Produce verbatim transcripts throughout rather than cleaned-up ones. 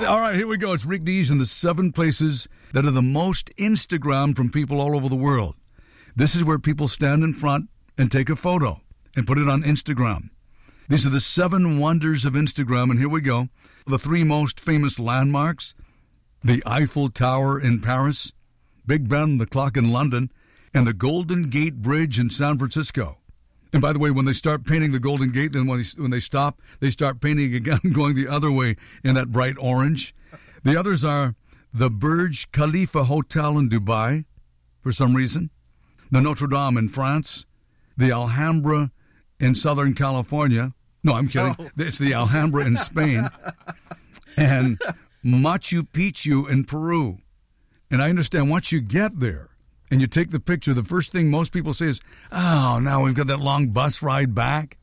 All right, here we go. It's Rick Dees and the seven places that are the most Instagrammed from people all over the world. This is where people stand in front and take a photo and put it on Instagram. These are the seven wonders of Instagram, and here we go. The three most famous landmarks: the Eiffel Tower in Paris, Big Ben, the clock in London, and the Golden Gate Bridge in San Francisco. And by the way, when they start painting the Golden Gate, then when they, when they stop, they start painting again, going the other way in that bright orange. The others are the Burj Khalifa Hotel in Dubai, for some reason, the Notre Dame in France, the Alhambra in Southern California. No, I'm kidding. Oh. It's the Alhambra in Spain, and Machu Picchu in Peru. And I understand once you get there, and you take the picture, the first thing most people say is, oh, now we've got that long bus ride back.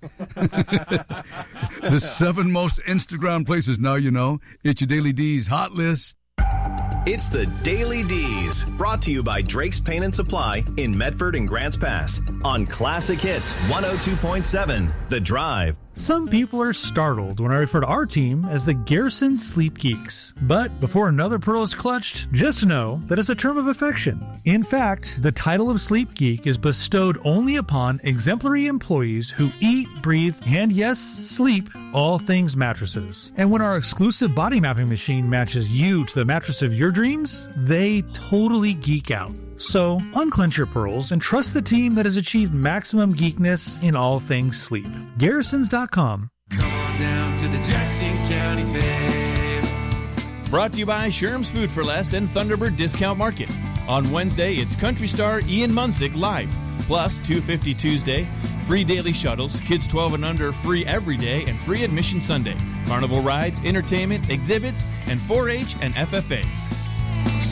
The seven most Instagram places. Now you know. It's your Daily D's Hot List. It's the Daily D's, brought to you by Drake's Paint and Supply in Medford and Grants Pass on Classic Hits one oh two point seven, The Drive. Some people are startled when I refer to our team as the Garrison Sleep Geeks. But before another pearl is clutched, just know that it's a term of affection. In fact, the title of Sleep Geek is bestowed only upon exemplary employees who eat, breathe, and yes, sleep all things mattresses. And when our exclusive body mapping machine matches you to the mattress of your dreams, they totally geek out. So, unclench your pearls and trust the team that has achieved maximum geekness in all things sleep. Garrisons dot com. Come on down to the Jackson County Fair. Brought to you by Sherm's Food for Less and Thunderbird Discount Market. On Wednesday, it's country star Ian Munsick live, plus two fifty Tuesday, free daily shuttles, kids twelve and under free every day, and free admission Sunday. Carnival rides, entertainment, exhibits, and four H and F F A.